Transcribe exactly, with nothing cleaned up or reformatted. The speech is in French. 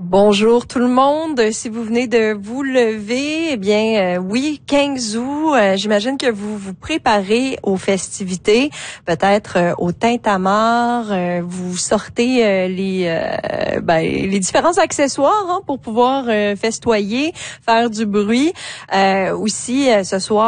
Bonjour tout le monde. Si vous venez de vous lever, eh bien, euh, oui, quinze août, euh, j'imagine que vous vous préparez aux festivités, peut-être euh, au Tintamarre, euh, vous sortez euh, les euh, ben, les différents accessoires hein, pour pouvoir euh, festoyer, faire du bruit. Euh, aussi, euh, ce soir,